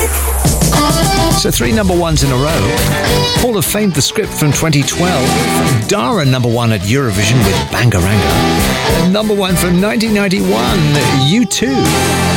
So 3 number ones in a row. Hall of Fame, The Script from 2012. Dara number 1 at Eurovision with Bangaranga. And number 1 from 1991, U2.